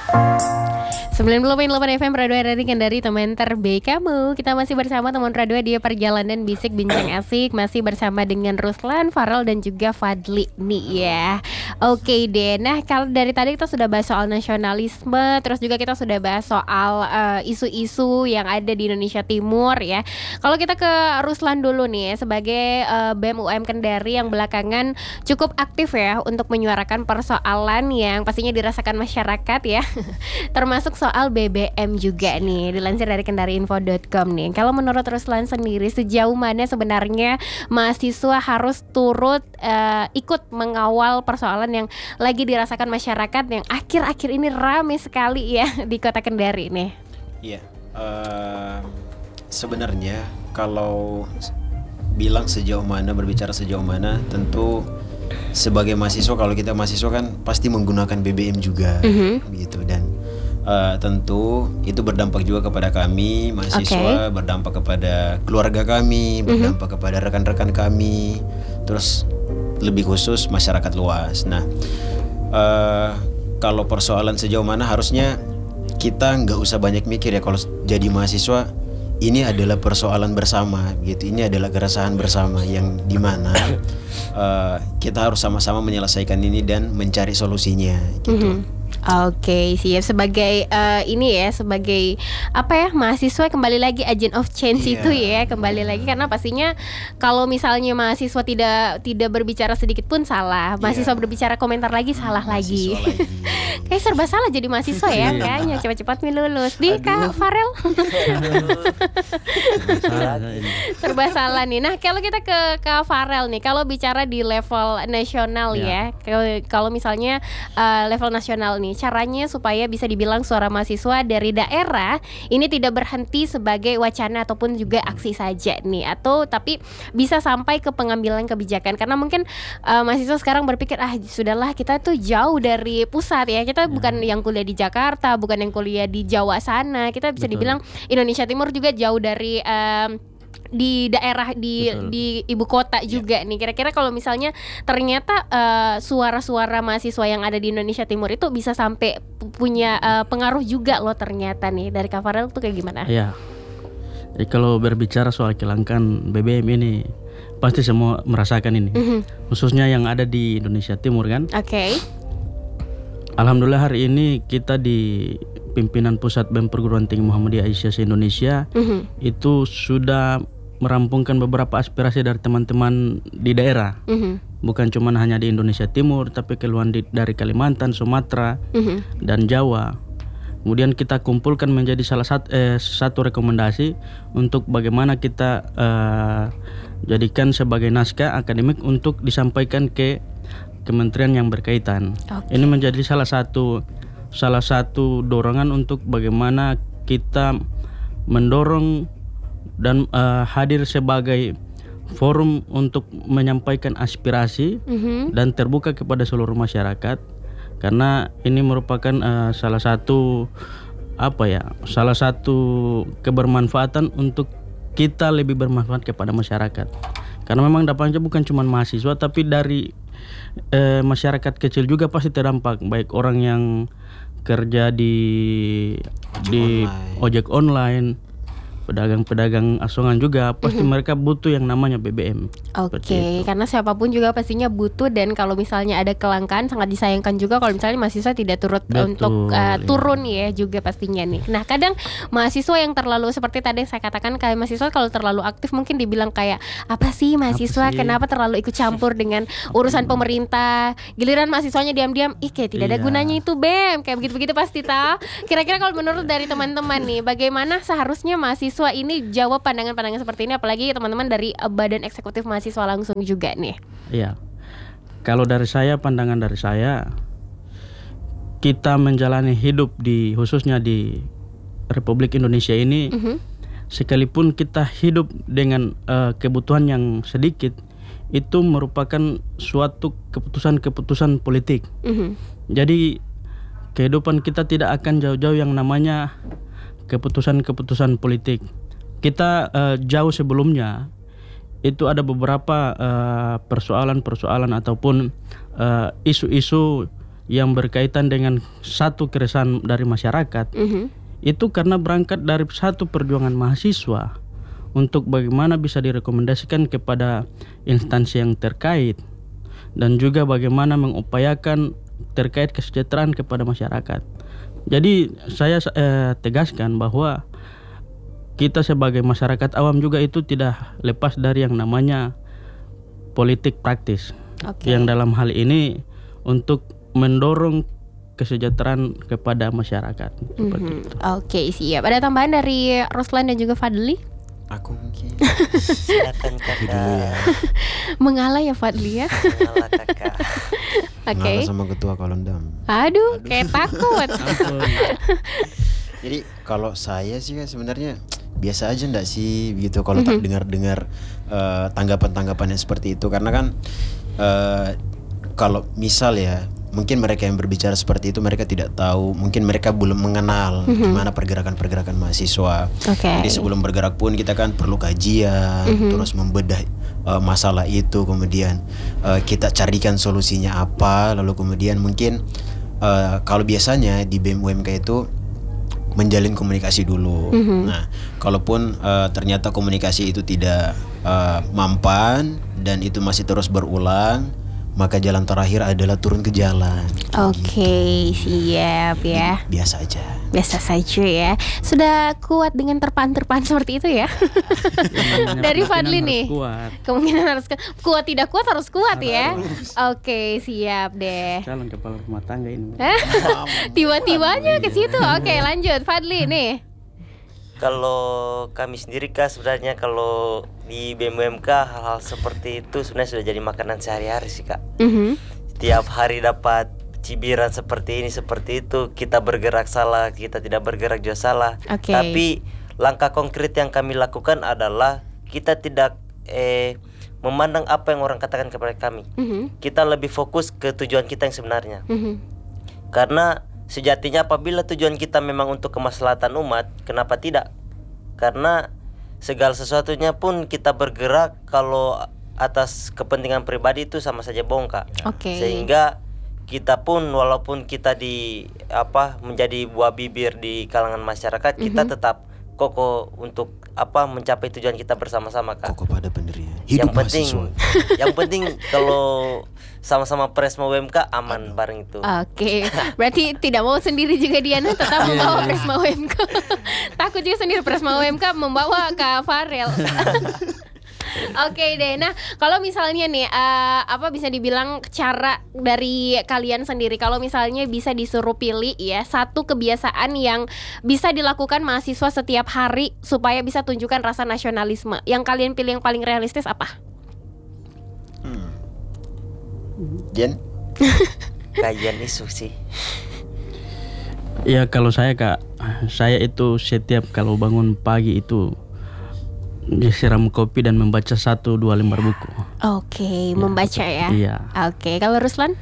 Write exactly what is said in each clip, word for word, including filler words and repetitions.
sembilan puluh delapan F M Radio R R I Kendari, teman terbaik kamu. Kita masih bersama teman radio di Perjalanan Bisik Bincang Asik. Masih bersama dengan Ruslan, Farel dan juga Fadli nih ya. Oke deh, nah kalau dari tadi kita sudah bahas soal nasionalisme, terus juga kita sudah bahas soal uh, isu-isu yang ada di Indonesia Timur ya. Kalau kita ke Ruslan dulu nih sebagai uh, B E M U M Kendari yang belakangan cukup aktif ya untuk menyuarakan persoalan yang pastinya dirasakan masyarakat ya. Termasuk soal B B M juga nih, dilansir dari kendari info dot com nih. Kalau menurut Ruslan sendiri, sejauh mana sebenarnya mahasiswa harus turut uh, ikut mengawal persoalan yang lagi dirasakan masyarakat yang akhir-akhir ini ramai sekali ya di kota Kendari nih? Iya, uh, sebenarnya kalau bilang sejauh mana, berbicara sejauh mana, tentu sebagai mahasiswa, kalau kita mahasiswa kan pasti menggunakan B B M juga, mm-hmm. gitu, dan Uh, tentu itu berdampak juga kepada kami mahasiswa, okay. berdampak kepada keluarga kami, berdampak mm-hmm. kepada rekan-rekan kami, terus lebih khusus masyarakat luas. Nah, uh, kalau persoalan sejauh mana, harusnya kita nggak usah banyak mikir ya. Kalau jadi mahasiswa, ini adalah persoalan bersama, gitu. Ini adalah keresahan bersama yang dimana uh, kita harus sama-sama menyelesaikan ini dan mencari solusinya, gitu. Mm-hmm. Oke, okay, siap. Sebagai uh, ini ya, sebagai apa ya, mahasiswa kembali lagi agent of change, yeah. itu ya, kembali lagi karena pastinya kalau misalnya mahasiswa tidak tidak berbicara sedikit pun salah, mahasiswa yeah. berbicara komentar lagi salah lagi. lagi. Kayak serba salah jadi mahasiswa ya, kayaknya cepat-cepat nih lulus. Di Kak Farel. Serba salah nih. Nah, kalau kita ke Kak Farel nih, kalau bicara di level nasional yeah. ya, kalau misalnya uh, level nasional nih, caranya supaya bisa dibilang suara mahasiswa dari daerah ini tidak berhenti sebagai wacana ataupun juga aksi saja nih, atau tapi bisa sampai ke pengambilan kebijakan, karena mungkin uh, mahasiswa sekarang berpikir ah sudahlah, kita tuh jauh dari pusat ya, kita ya. bukan yang kuliah di Jakarta, bukan yang kuliah di Jawa sana, kita bisa Betul. dibilang Indonesia Timur juga jauh dari um, di daerah di Betul. di ibu kota juga yeah. nih. Kira-kira kalau misalnya ternyata uh, suara-suara mahasiswa yang ada di Indonesia Timur itu bisa sampai punya uh, pengaruh juga loh ternyata nih. Dari Kak Farel tuh kayak gimana? Iya. Jadi kalau berbicara soal kelangkaan B B M ini pasti semua merasakan ini. Mm-hmm. Khususnya yang ada di Indonesia Timur kan. Oke. Okay. Alhamdulillah hari ini kita di pimpinan pusat B E M Perguruan Tinggi Muhammadiyah Aisyah se-Indonesia mm-hmm. itu sudah merampungkan beberapa aspirasi dari teman-teman di daerah, mm-hmm. bukan cuma hanya di Indonesia Timur, tapi keluhan di, dari Kalimantan, Sumatera, mm-hmm. dan Jawa. Kemudian kita kumpulkan menjadi salah satu eh, satu rekomendasi untuk bagaimana kita eh, jadikan sebagai naskah akademik untuk disampaikan ke kementerian yang berkaitan. Okay. Ini menjadi salah satu salah satu dorongan untuk bagaimana kita mendorong dan uh, hadir sebagai forum untuk menyampaikan aspirasi mm-hmm. dan terbuka kepada seluruh masyarakat, karena ini merupakan uh, salah satu apa ya salah satu kebermanfaatan untuk kita lebih bermanfaat kepada masyarakat, karena memang dampaknya bukan cuma mahasiswa tapi dari uh, masyarakat kecil juga pasti terdampak, baik orang yang kerja di ojek di online. ojek online, pedagang-pedagang asongan juga pasti mm-hmm. mereka butuh yang namanya B B M. Oke, okay, karena siapapun juga pastinya butuh, dan kalau misalnya ada kelangkaan sangat disayangkan juga kalau misalnya mahasiswa tidak turut Betul, untuk uh, turun ya. ya juga pastinya nih. Nah, kadang mahasiswa yang terlalu seperti tadi yang saya katakan, kayak mahasiswa kalau terlalu aktif mungkin dibilang kayak apa sih mahasiswa, apa sih? Kenapa terlalu ikut campur dengan urusan pemerintah. Giliran mahasiswanya diam-diam, ih kayak tidak iya. ada gunanya itu B E M, kayak begitu-begitu pasti tahu. Kira-kira kalau menurut dari teman-teman nih, bagaimana seharusnya mahasiswa Mahasiswa ini jawab pandangan-pandangan seperti ini, apalagi teman-teman dari Badan Eksekutif Mahasiswa langsung juga nih. Iya. Kalau dari saya, pandangan dari saya, kita menjalani hidup di khususnya di Republik Indonesia ini, mm-hmm. sekalipun kita hidup dengan uh, kebutuhan yang sedikit, itu merupakan suatu keputusan-keputusan politik. Mm-hmm. Jadi kehidupan kita tidak akan jauh-jauh yang namanya keputusan-keputusan politik. Kita uh, jauh sebelumnya itu ada beberapa uh, persoalan-persoalan ataupun uh, isu-isu yang berkaitan dengan satu keresahan dari masyarakat, Mhm. itu karena berangkat dari satu perjuangan mahasiswa untuk bagaimana bisa direkomendasikan kepada instansi yang terkait dan juga bagaimana mengupayakan terkait kesejahteraan kepada masyarakat. Jadi saya eh, tegaskan bahwa kita sebagai masyarakat awam juga itu tidak lepas dari yang namanya politik praktis. Oke. Yang dalam hal ini untuk mendorong kesejahteraan kepada masyarakat. Seperti Mhm. itu. Oke, siap. Ada tambahan dari Ruslan dan juga Fadli? Aku mungkin Silakan itu dulu kakak. ya. Mengalah ya Fadli ya. Mengalah kakak. Oke. Ngalah sama ketua kolondam. Aduh, kayak takut. Ampun. Jadi kalau saya sih kan sebenarnya biasa aja ndak sih begitu kalau tak dengar-dengar eh, tanggapan-tanggapan yang seperti itu, karena kan eh, kalau misal ya mungkin mereka yang berbicara seperti itu mereka tidak tahu, mungkin mereka belum mengenal gimana pergerakan-pergerakan mahasiswa. Oke. Jadi sebelum bergerak pun kita kan perlu kajian, terus membedah eh, masalah itu, kemudian eh, kita carikan solusinya apa, lalu kemudian mungkin eh, kalau biasanya di B E M U M K itu menjalin komunikasi dulu. Nah, kalaupun uh, ternyata komunikasi itu tidak uh, mampan dan itu masih terus berulang, maka jalan terakhir adalah turun ke jalan. Oke, siap ya. Jadi, biasa aja. Biasa saja ya. Sudah kuat dengan terpaan-terpaan seperti itu ya. Dari Kemungkinan Fadli harus nih. Kuat. Kemungkinan harus ku- kuat tidak kuat harus kuat ya. Oke, siap deh. Calon kepala rumah tangga ini. Eh, Tiba-tibanya ke situ. Oke, lanjut Fadli nih. Kalau kami sendiri kak sebenarnya kalau di B M U M K hal-hal seperti itu sebenarnya sudah jadi makanan sehari-hari sih kak. Mhm. Tiap hari dapat cibiran seperti ini seperti itu, kita bergerak salah, kita tidak bergerak juga salah. Oke. Tapi langkah konkret yang kami lakukan adalah kita tidak eh, memandang apa yang orang katakan kepada kami. Mhm. Kita lebih fokus ke tujuan kita yang sebenarnya. Mhm. Karena sejatinya apabila tujuan kita memang untuk kemaslahatan umat, kenapa tidak? Karena segala sesuatunya pun kita bergerak kalau atas kepentingan pribadi itu sama saja bohong kak. Oke. Sehingga kita pun walaupun kita di apa menjadi buah bibir di kalangan masyarakat, kita tetap kokoh untuk apa mencapai tujuan kita bersama-sama kak. Kokoh pada pendirian. Yang Hidup penting, mahasiswa. yang penting kalau sama-sama Presma U M K aman bareng itu. Oke, berarti tidak mau sendiri juga Diana tetap membawa Presma U M K. Takut juga sendiri Presma U M K membawa Kak Farel. Oke deh, nah kalau misalnya nih eh, apa bisa dibilang cara dari kalian sendiri, kalau misalnya bisa disuruh pilih ya satu kebiasaan yang bisa dilakukan mahasiswa setiap hari supaya bisa tunjukkan rasa nasionalisme, yang kalian pilih yang paling realistis apa? Jen, Kajian isu sih. Ya kalau saya kak, saya itu setiap kalau bangun pagi itu disiram kopi dan membaca satu dua lembar buku. Oke, membaca ya. Iya. Oke, kalau Ruslan?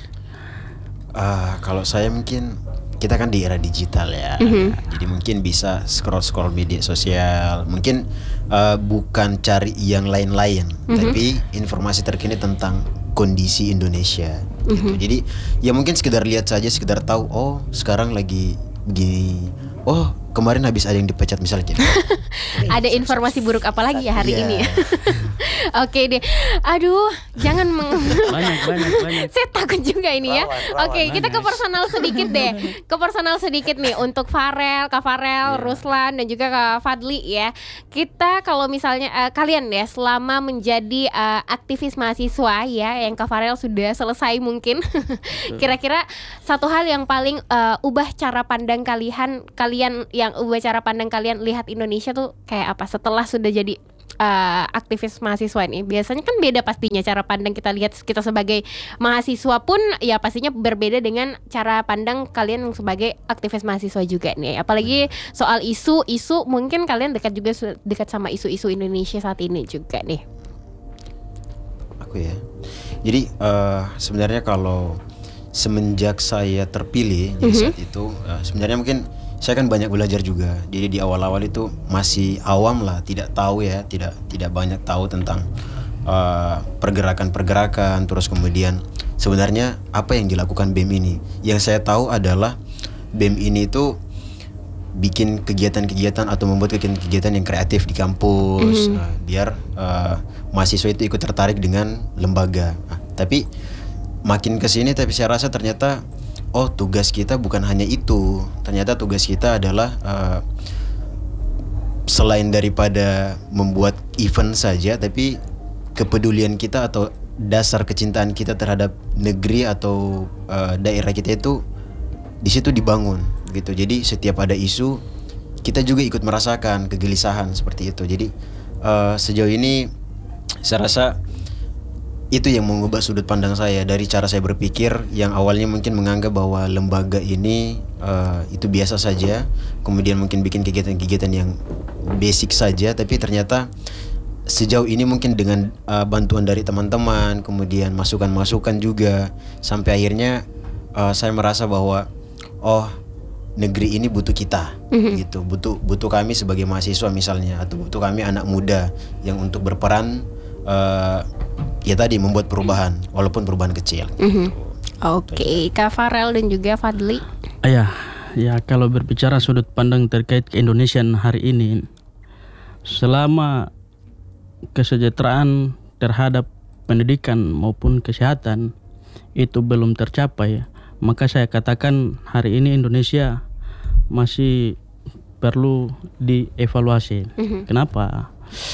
Ah, kalau saya mungkin kita kan di era digital ya, jadi mungkin bisa scroll scroll media sosial, mungkin eh, bukan cari yang lain-lain, tapi informasi terkini tentang kondisi Indonesia. Gitu. Jadi ya mungkin sekedar lihat saja, sekedar tahu, oh sekarang lagi begini, oh kemarin habis ada yang dipecat misalnya. Gitu. Ada informasi buruk apa lagi ya hari Iya. ini? Oke deh. Aduh, jangan meng Banyak banyak banyak. Saya takut juga ini ya. Rawan, rawan. Oke, kita ke personal sedikit deh. Ke personal sedikit nih untuk Farel, Kak Farel, Ruslan dan juga Kak Fadli ya. Kita kalau misalnya eh, kalian ya selama menjadi eh, aktivis mahasiswa ya, yang Kak Farel sudah selesai mungkin. Kira-kira satu hal yang paling eh, ubah cara pandang kalian kalian yang ubah cara pandang kalian lihat Indonesia tuh kayak apa setelah sudah jadi uh, aktivis mahasiswa ini? Biasanya kan beda pastinya cara pandang kita lihat kita sebagai mahasiswa pun ya pastinya berbeda dengan cara pandang kalian yang sebagai aktivis mahasiswa juga nih. Apalagi soal isu-isu, mungkin kalian dekat juga su- dekat sama isu-isu Indonesia saat ini juga nih. Aku ya. Jadi eh, sebenarnya kalau semenjak saya terpilih jadi saat itu eh, sebenarnya mungkin saya kan banyak belajar juga. Jadi di awal-awal itu masih awam lah, tidak tahu ya, tidak tidak banyak tahu tentang uh, pergerakan-pergerakan, terus kemudian sebenarnya apa yang dilakukan B E M ini. Yang saya tahu adalah B E M ini itu bikin kegiatan-kegiatan atau membuat kegiatan-kegiatan yang kreatif di kampus, mm-hmm. nah, biar uh, mahasiswa itu ikut tertarik dengan lembaga. Nah, tapi makin kesini, tapi saya rasa ternyata oh tugas kita bukan hanya itu. Ternyata tugas kita adalah uh, selain daripada membuat event saja, tapi kepedulian kita atau dasar kecintaan kita terhadap negeri atau uh, daerah kita itu di situ dibangun gitu. Jadi setiap ada isu kita juga ikut merasakan kegelisahan seperti itu. Jadi uh, sejauh ini saya rasa itu yang mengubah sudut pandang saya dari cara saya berpikir yang awalnya mungkin menganggap bahwa lembaga ini uh, itu biasa saja, kemudian mungkin bikin kegiatan-kegiatan yang basic saja, tapi ternyata sejauh ini mungkin dengan uh, bantuan dari teman-teman, kemudian masukan-masukan juga, sampai akhirnya uh, saya merasa bahwa oh negeri ini butuh kita, mm-hmm. gitu, butuh butuh kami sebagai mahasiswa misalnya, atau butuh kami anak muda yang untuk berperan uh, ya tadi membuat perubahan, walaupun perubahan kecil. Mm-hmm. Oke, okay. Kak Farel dan juga Fadli. Ya, ya kalau berbicara sudut pandang terkait keindonesiaan hari ini, selama kesejahteraan terhadap pendidikan maupun kesehatan itu belum tercapai, maka saya katakan hari ini Indonesia masih perlu dievaluasi. Mm-hmm. Kenapa?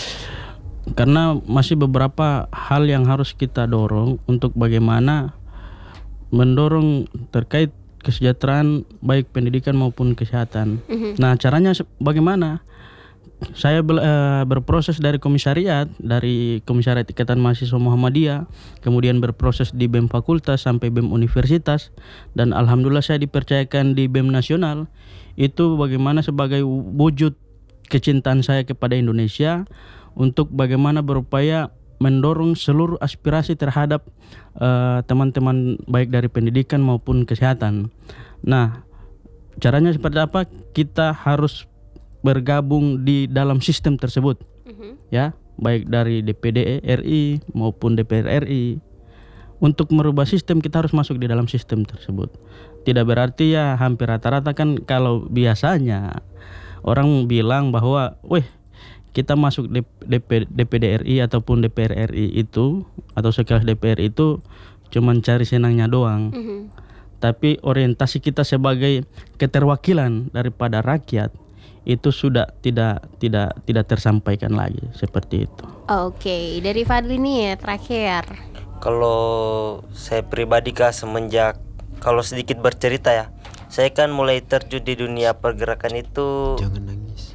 Karena masih beberapa hal yang harus kita dorong untuk bagaimana mendorong terkait kesejahteraan baik pendidikan maupun kesehatan. Mm-hmm. Nah, caranya bagaimana? Saya be- uh, berproses dari komisariat, dari Komisariat Ikatan Mahasiswa Muhammadiyah, kemudian berproses di B E M Fakultas sampai B E M Universitas, dan alhamdulillah saya dipercayakan di B E M Nasional. Itu bagaimana sebagai wujud kecintaan saya kepada Indonesia untuk bagaimana berupaya mendorong seluruh aspirasi terhadap uh, teman-teman baik dari pendidikan maupun kesehatan. Nah, caranya seperti apa? Kita harus bergabung di dalam sistem tersebut, mm-hmm. ya, baik dari D P D R I maupun D P R R I. Untuk merubah sistem kita harus masuk di dalam sistem tersebut. Tidak berarti ya hampir rata-rata kan kalau biasanya orang bilang bahwa, weh kita masuk D P D R I ataupun D P R R I itu atau sekelas D P R itu cuman cari senangnya doang. Mm-hmm. Tapi orientasi kita sebagai keterwakilan daripada rakyat itu sudah tidak tidak tidak tersampaikan lagi seperti itu. Oke, dari Fadli nih ya terakhir. Kalau saya pribadi Kak, semenjak kalau sedikit bercerita ya, saya kan mulai terjun di dunia pergerakan itu. Jangan nangis.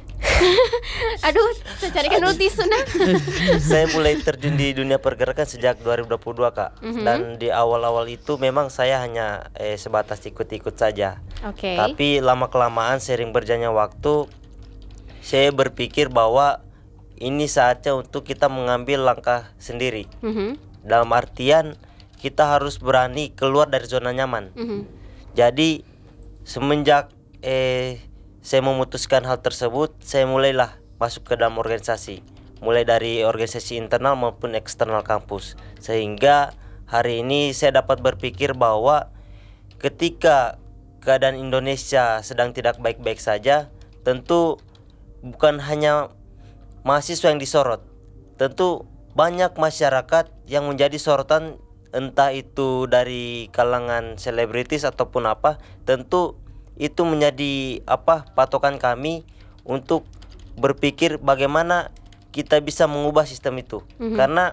Aduh, saya carikan dulu tisu nah. Saya mulai terjun di dunia pergerakan sejak dua ribu dua puluh dua Kak. Mm-hmm. Dan di awal-awal itu memang saya hanya eh, sebatas ikut-ikut saja. Oke. Okay. Tapi lama-kelamaan sering berjalannya waktu, saya berpikir bahwa ini saatnya untuk kita mengambil langkah sendiri. Mm-hmm. Dalam artian kita harus berani keluar dari zona nyaman. Mm-hmm. Jadi semenjak eh saya memutuskan hal tersebut, saya mulailah masuk ke dalam organisasi, mulai dari organisasi internal maupun eksternal kampus. Sehingga hari ini saya dapat berpikir bahwa ketika keadaan Indonesia sedang tidak baik-baik saja, tentu bukan hanya mahasiswa yang disorot, tentu banyak masyarakat yang menjadi sorotan, entah itu dari kalangan selebritis ataupun apa. Tentu itu menjadi apa patokan kami untuk berpikir bagaimana kita bisa mengubah sistem itu. Mm-hmm. Karena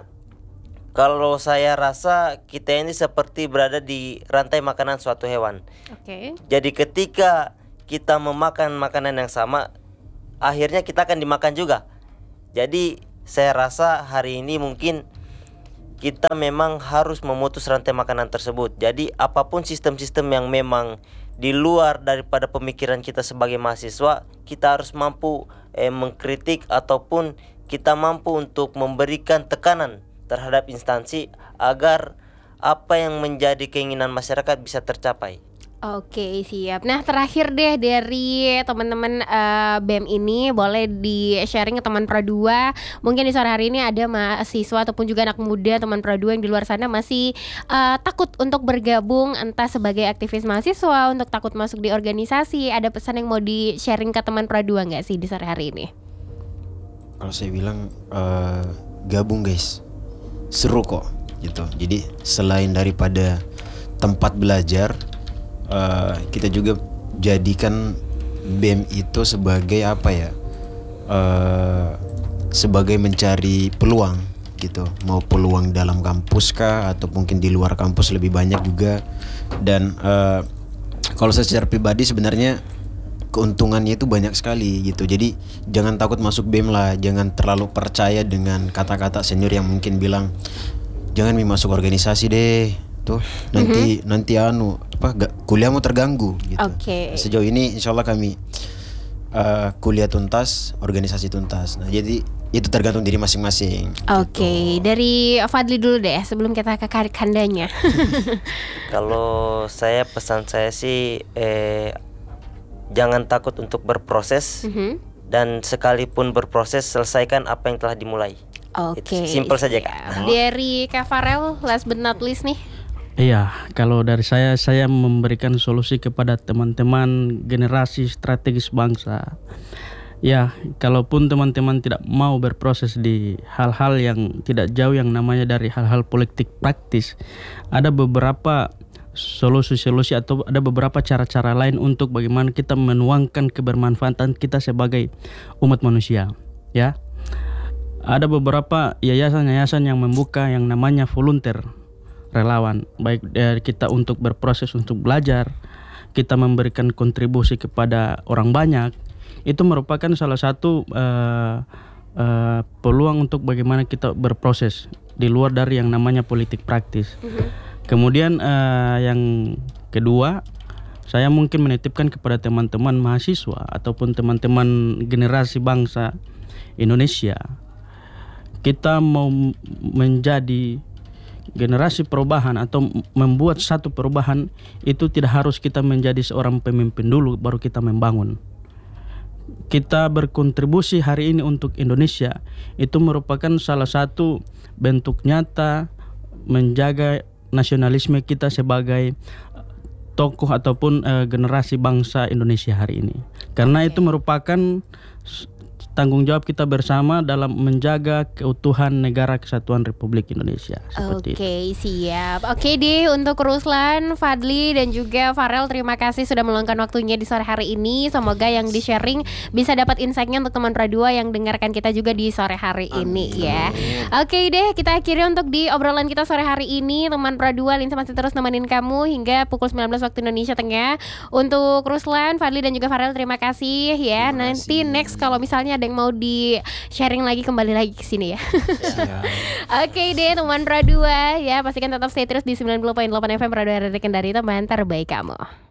kalau saya rasa kita ini seperti berada di rantai makanan suatu hewan. Okay. Jadi ketika kita memakan makanan yang sama, akhirnya kita akan dimakan juga. Jadi saya rasa hari ini mungkin kita memang harus memutus rantai makanan tersebut. Jadi apapun sistem-sistem yang memang di luar daripada pemikiran kita sebagai mahasiswa, kita harus mampu eh, mengkritik ataupun kita mampu untuk memberikan tekanan terhadap instansi agar apa yang menjadi keinginan masyarakat bisa tercapai. Oke, siap. Nah, terakhir deh dari teman-teman eh, B E M ini boleh di-sharing ke teman Pro dua. Mungkin di sore hari ini ada mahasiswa ataupun juga anak muda teman Pro dua yang di luar sana masih eh, takut untuk bergabung entah sebagai aktivis mahasiswa, untuk takut masuk di organisasi. Ada pesan yang mau di-sharing ke teman Pro dua nggak sih di sore hari ini? Kalau saya bilang eh, gabung guys, seru kok gitu. Jadi selain daripada tempat belajar, Uh, kita juga jadikan B E M itu sebagai apa ya, uh, sebagai mencari peluang gitu, mau peluang dalam kampus kah atau mungkin di luar kampus lebih banyak juga. Dan uh, kalau saya secara pribadi sebenarnya keuntungannya itu banyak sekali gitu. Jadi jangan takut masuk B E M lah, jangan terlalu percaya dengan kata-kata senior yang mungkin bilang jangan mi masuk organisasi deh tuh nanti mm-hmm. nanti anu apa gak, kuliahmu terganggu gitu. Okay. Sejauh ini insya Allah kami uh, kuliah tuntas, organisasi tuntas. Nah jadi itu tergantung diri masing-masing. Oke, okay. Gitu. Dari Fadli dulu deh sebelum kita ke kandanya. Kalau saya pesan saya sih eh, jangan takut untuk berproses mm-hmm. dan sekalipun berproses selesaikan apa yang telah dimulai. Oke. Okay. Simpel saja Kak. Dari Kak Farel, last but not least nih. Iya, kalau dari saya, saya memberikan solusi kepada teman-teman generasi strategis bangsa. Ya, kalaupun teman-teman tidak mau berproses di hal-hal yang tidak jauh yang namanya dari hal-hal politik praktis, ada beberapa solusi-solusi atau ada beberapa cara-cara lain untuk bagaimana kita menuangkan kebermanfaatan kita sebagai umat manusia. Ya, ada beberapa yayasan-yayasan yang membuka yang namanya volunteer, relawan, baik dari kita untuk berproses untuk belajar, kita memberikan kontribusi kepada orang banyak. Itu merupakan salah satu uh, uh, peluang untuk bagaimana kita berproses di luar dari yang namanya politik praktis. Mm-hmm. Kemudian uh, yang kedua, saya mungkin menitipkan kepada teman-teman mahasiswa ataupun teman-teman generasi bangsa Indonesia, kita mau menjadi generasi perubahan atau membuat satu perubahan, itu tidak harus kita menjadi seorang pemimpin dulu baru kita membangun. Kita berkontribusi hari ini untuk Indonesia, itu merupakan salah satu bentuk nyata menjaga nasionalisme kita sebagai tokoh ataupun uh, generasi bangsa Indonesia hari ini. Karena itu merupakan tanggung jawab kita bersama dalam menjaga keutuhan negara kesatuan Republik Indonesia. Oke, okay, siap. Oke okay, deh, untuk Ruslan, Fadli dan juga Farel, terima kasih sudah meluangkan waktunya di sore hari ini. Semoga yang di-sharing bisa dapat insight-nya untuk teman Pro dua yang dengarkan kita juga di sore hari ini. Amin. Ya. Oke okay deh, kita akhiri untuk di obrolan kita sore hari ini. Teman Pro dua, Linsa masih terus nemenin kamu hingga pukul sembilan belas waktu Indonesia Tengah. Untuk Ruslan, Fadli dan juga Farel, terima kasih ya. Terima Nanti kasih. Next kalau misalnya ada yang mau di sharing lagi, kembali lagi ke sini ya. Ya. Oke okay deh teman Pro dua ya, pastikan tetap stay terus di sembilan puluh koma delapan F M Pro dua R R I Kendari, teman terbaik kamu.